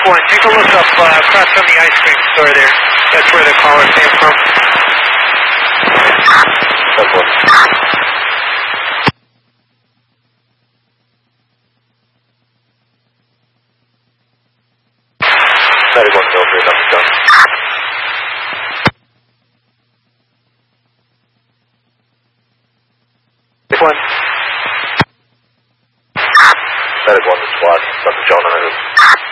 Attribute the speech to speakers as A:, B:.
A: 1, take a look up across from the ice cream store there. That's where the caller came from.
B: Medic 1. Medic 1, feel free, nothing done. Medic 1. Medic 1, the squad, Dr. John,